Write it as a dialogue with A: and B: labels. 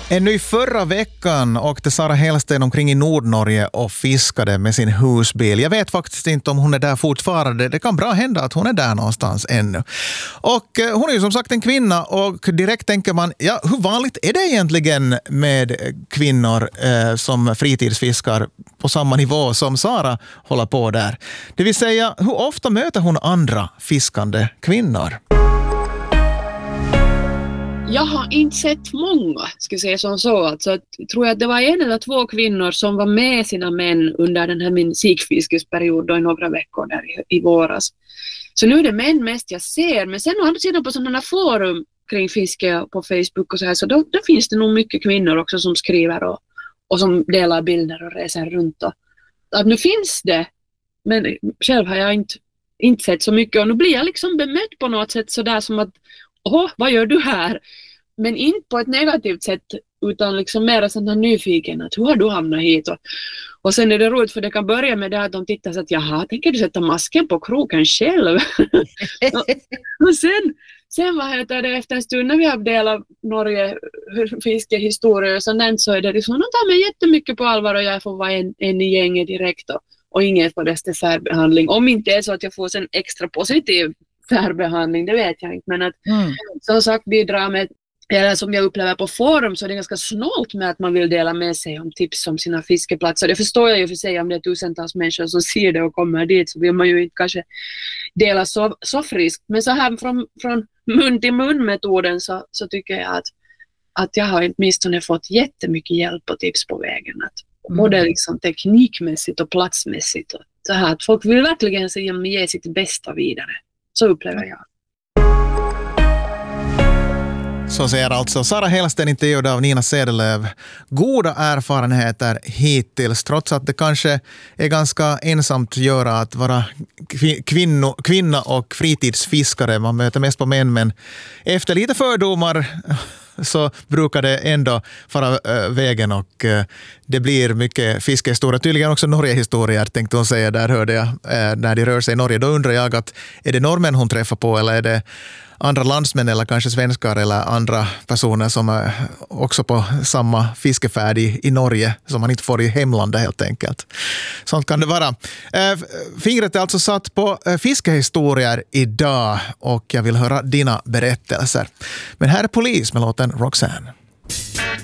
A: Ännu i förra veckan åkte Sara Hellsten omkring i Nordnorge och fiskade med sin husbil. Jag vet faktiskt inte om hon är där fortfarande. Det kan bra hända att hon är där någonstans ännu. Och hon är ju som sagt en kvinna och direkt tänker man, ja, hur vanligt är det egentligen med kvinnor som fritidsfiskar på samma nivå som Sara håller på där? Det vill säga, hur ofta möter hon andra fiskande kvinnor?
B: Jag har inte sett många, ska jag säga som så. Alltså, tror jag att det var en eller två kvinnor som var med sina män under den här min sikfiskesperiod då i några veckor där i våras. Så nu är det män mest jag ser. Men sen å andra sidan på sådana forum kring fiske på Facebook och så här, så då finns det nog mycket kvinnor också som skriver och som delar bilder och reser runt. Att nu finns det, men själv har jag inte sett så mycket. Och nu blir jag liksom bemött på något sätt sådär som att vad gör du här? Men inte på ett negativt sätt utan liksom mer sån här nyfiken att hur har du hamnat hit? Och sen är det roligt för det kan börja med det att de tittar så att jaha, tänker du sätta masken på kroken själv? och sen vad heter det efter en stund när vi har delat Norge fiskehistorier och sånt så är det liksom, de tar mig jättemycket på allvar och jag får vara en i gänget direkt och inget på dess särbehandling. Om inte är så att jag får en extra positiv särbehandling, det vet jag inte, men att som sagt bidra med, eller som jag upplever på forum så är det ganska snålt med att man vill dela med sig om tips om sina fiskeplatser. Det förstår jag ju för sig om det är tusentals människor som ser det och kommer dit så vill man ju inte kanske dela så friskt. Men så här från mun till mun metoden så tycker jag att jag har åtminstone fått jättemycket hjälp och tips på vägen. Både liksom teknikmässigt och platsmässigt. Och så här att folk vill verkligen ge sitt bästa vidare. Så upplever jag.
A: Så säger alltså Sara Hellsten, intervjuad av Nina Sedelöv. Goda erfarenheter hittills, trots att det kanske är ganska ensamt att göra att vara kvinna och fritidsfiskare. Man möter mest på män, men efter lite fördomar så brukar det ändå fara vägen och det blir mycket fiskehistorier. Tydligen också Norgehistorier tänkte hon säga. Där hörde jag när de rör sig i Norge. Då undrar jag att är det norrmän hon träffar på eller är det andra landsmän eller kanske svenskar eller andra personer som är också på samma fiskefärd i Norge som man inte får i hemlandet helt enkelt. Sånt kan det vara. Fingret är alltså satt på fiskehistorier idag och jag vill höra dina berättelser. Men här är Polis med låten Roxanne.